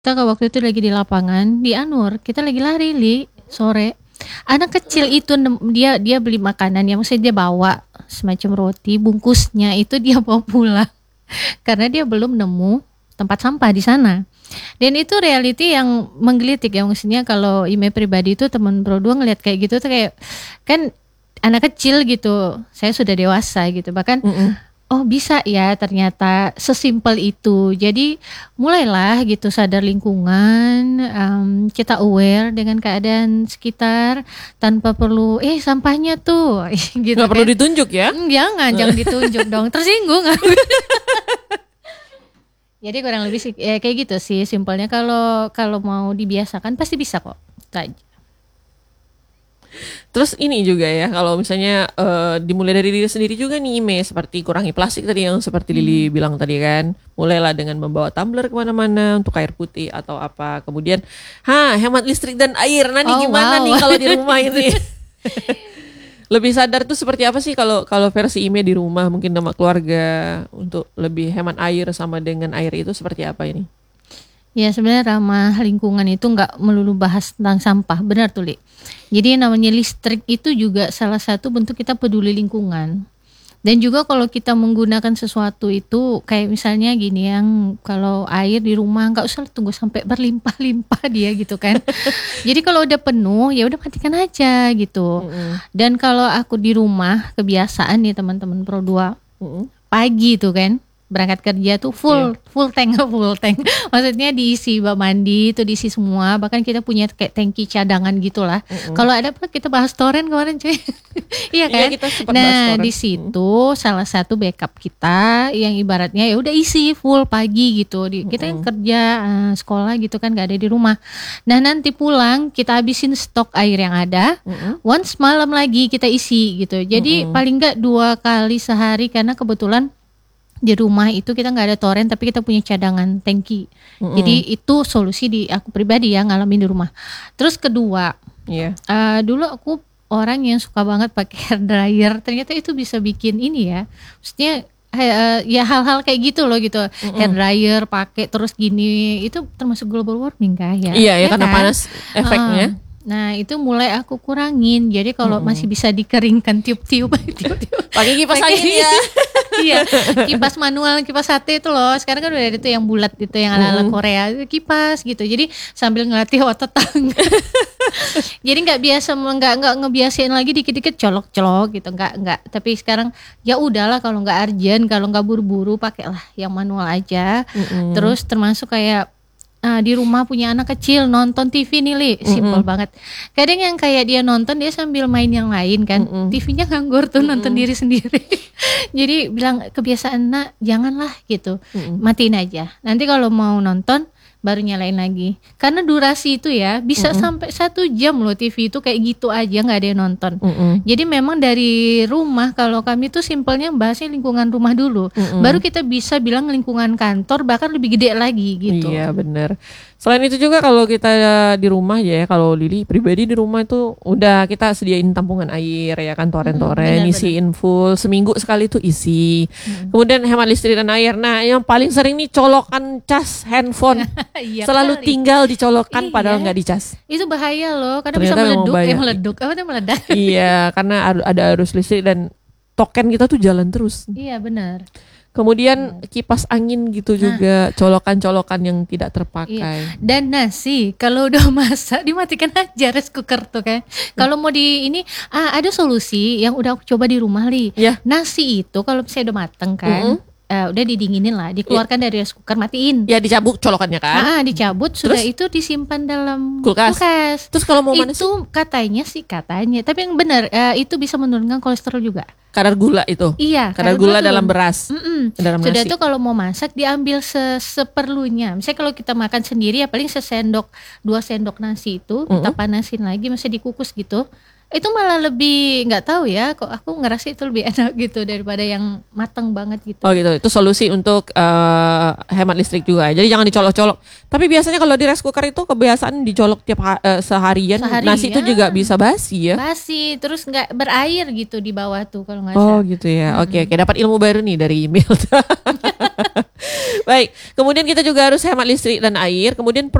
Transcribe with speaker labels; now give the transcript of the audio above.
Speaker 1: Kita waktu itu lagi di lapangan di Anur, kita lagi lari sore. Anak kecil itu dia beli makanan yang maksudnya dia bawa semacam roti bungkusnya itu dia bawa pulang karena dia belum nemu tempat sampah di sana. Dan itu reality yang menggelitik ya, maksudnya kalau email pribadi itu teman berdua ngeliat kayak gitu tuh kayak kan anak kecil gitu, saya sudah dewasa gitu bahkan. Oh bisa ya ternyata sesimpel itu. Jadi mulailah gitu sadar lingkungan, kita aware dengan keadaan sekitar tanpa perlu sampahnya tuh gitu
Speaker 2: Nggak perlu
Speaker 1: kan.
Speaker 2: ditunjuk ya?
Speaker 1: Jangan ditunjuk dong, tersinggung aku. Jadi kurang lebih sih kayak gitu sih simpelnya, kalau mau dibiasakan pasti bisa kok. Itu aja.
Speaker 2: Terus ini juga ya, kalau misalnya dimulai dari diri sendiri juga nih, seperti kurangi plastik tadi yang seperti Lili bilang tadi kan. Mulailah dengan membawa tumbler kemana-mana untuk air putih atau apa. Kemudian, hemat listrik dan air. Nah nih gimana nih kalau di rumah ini? Lebih sadar tuh seperti apa sih kalau versi Ime di rumah mungkin sama keluarga untuk lebih hemat air sama dengan air itu seperti apa ini?
Speaker 1: Ya sebenarnya ramah lingkungan itu nggak melulu bahas tentang sampah, benar tuh Li. Jadi namanya listrik itu juga salah satu bentuk kita peduli lingkungan. Dan juga kalau kita menggunakan sesuatu itu kayak misalnya gini, yang kalau air di rumah nggak usah tunggu sampai berlimpah-limpah dia gitu kan. Jadi kalau udah penuh ya udah matikan aja gitu. Dan kalau aku di rumah kebiasaan nih teman-teman Pro 2 pagi tuh kan berangkat kerja tuh full tank. Maksudnya diisi bak mandi itu diisi semua, bahkan kita punya kayak tangki cadangan gitulah. Kalau ada apa kita bahas toren kemarin cuy. Iya kan?
Speaker 2: Kita sempat bahas
Speaker 1: Nah,
Speaker 2: toren.
Speaker 1: di situ salah satu backup kita yang ibaratnya ya udah isi full pagi gitu. Kita yang kerja sekolah gitu kan gak ada di rumah. Nah, nanti pulang kita habisin stok air yang ada. Once malam lagi kita isi gitu. Jadi paling enggak 2 kali sehari karena kebetulan di rumah itu kita nggak ada toren tapi kita punya cadangan tangki. Jadi itu solusi di aku pribadi ya ngalamin di rumah. Terus kedua, dulu aku orang yang suka banget pakai hair dryer. Ternyata itu bisa bikin ini ya. Maksudnya ya hal-hal kayak gitu loh gitu. Hair dryer pakai terus gini itu termasuk global warming kah ya?
Speaker 2: Iya ya karena
Speaker 1: kan?
Speaker 2: panas efeknya.
Speaker 1: Nah itu mulai aku kurangin. Jadi kalau masih bisa dikeringkan tiup-tiup
Speaker 2: pakai kipas angin ya.
Speaker 1: Iya, kipas manual, kipas sate itu loh. Sekarang kan udah ada itu yang bulat itu yang ala-ala Korea, itu kipas gitu. Jadi sambil ngelatih otot tangan. Jadi nggak ngebiasain lagi dikit-dikit colok-colok gitu, nggak. Tapi sekarang ya udahlah kalau nggak urgent, kalau nggak buru-buru pakailah yang manual aja. Terus termasuk kayak di rumah punya anak kecil nonton TV nih Li, simple banget. Kadang yang kayak dia nonton dia sambil main yang lain kan, TV-nya nganggur tuh nonton diri sendiri. Jadi bilang kebiasaan nak janganlah gitu, matiin aja. Nanti kalau mau nonton baru nyalain lagi. Karena durasi itu ya bisa sampai 1 jam loh TV itu kayak gitu aja nggak ada yang nonton. Jadi memang dari rumah kalau kami tuh simpelnya bahasnya lingkungan rumah dulu. Baru kita bisa bilang lingkungan kantor bahkan lebih gede lagi gitu.
Speaker 2: Iya benar. Selain itu juga kalau kita di rumah ya, kalau Lili pribadi di rumah itu udah kita sediain tampungan air ya kan, toren-toren, isiin full seminggu sekali tuh isi. Kemudian hemat listrik dan air. Nah yang paling sering nih colokan cas handphone.
Speaker 1: Iya
Speaker 2: Selalu
Speaker 1: kali.
Speaker 2: tinggal dicolokan
Speaker 1: Iya.
Speaker 2: padahal nggak dicas.
Speaker 1: Itu bahaya loh karena
Speaker 2: Ternyata
Speaker 1: bisa
Speaker 2: memang bahaya.
Speaker 1: meleduk. Apa itu meledak?
Speaker 2: Iya karena ada arus listrik dan token kita tuh jalan terus.
Speaker 1: Iya benar.
Speaker 2: Kemudian kipas angin gitu juga, colokan-colokan yang tidak terpakai.
Speaker 1: Iya. Dan nasi kalau udah masak dimatikan aja rice cooker tuh kan. Kalau mau di ini ada solusi yang udah aku coba di rumah Li.
Speaker 2: Ya.
Speaker 1: Nasi itu kalau misalnya udah mateng kan, udah didinginin lah, dikeluarkan dari rice cooker, matiin.
Speaker 2: Ya dicabut colokannya kan.
Speaker 1: Dicabut sudah itu disimpan dalam
Speaker 2: Kulkas. Terus kalau mau manis
Speaker 1: itu katanya, tapi yang benar itu bisa menurunkan kolesterol juga.
Speaker 2: kadar gula itu.
Speaker 1: Iya,
Speaker 2: kadar gula
Speaker 1: turun.
Speaker 2: dalam beras. Dalam
Speaker 1: Sudah
Speaker 2: nasi.
Speaker 1: itu kalau mau masak diambil seperlunya. Misalnya kalau kita makan sendiri ya paling 2 sendok nasi itu kita panasin lagi, masih dikukus gitu. Itu malah lebih nggak tahu ya, kok aku ngerasa itu lebih enak gitu daripada yang mateng banget gitu.
Speaker 2: Oh gitu, itu solusi untuk hemat listrik juga. Jadi jangan dicolok-colok. Tapi biasanya kalau di rice cooker itu kebiasaan dicolok seharian. Nasi itu juga bisa basi ya.
Speaker 1: Basi, terus nggak berair gitu di bawah tuh kalau nggak
Speaker 2: Oh
Speaker 1: salah.
Speaker 2: gitu ya. Oke, dapat ilmu baru nih dari email. Baik, kemudian kita juga harus hemat listrik dan air. Kemudian